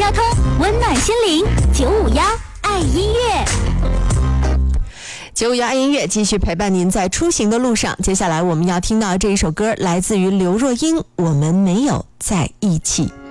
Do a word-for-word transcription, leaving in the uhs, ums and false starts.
交通，温暖心灵。九五幺爱音乐。 九五幺爱音乐继续陪伴您在出行的路上。接下来我们要听到这一首歌，来自于刘若英，《我们没有在一起》。